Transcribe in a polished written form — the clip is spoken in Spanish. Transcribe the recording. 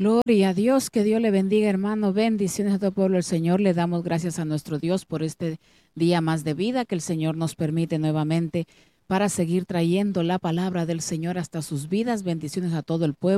Gloria a Dios, que Dios le bendiga, hermano. Bendiciones a todo el pueblo del Señor. Le damos gracias a nuestro Dios por este día más de vida que el Señor nos permite nuevamente para seguir trayendo la palabra del Señor hasta sus vidas. Bendiciones a todo el pueblo.